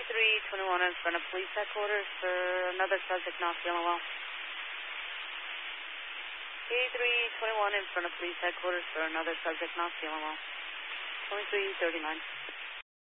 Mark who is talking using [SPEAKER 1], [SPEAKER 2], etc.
[SPEAKER 1] 2321 in front of police headquarters for another subject not feeling well. 2321 in front of police headquarters for another subject not feeling well. 2339.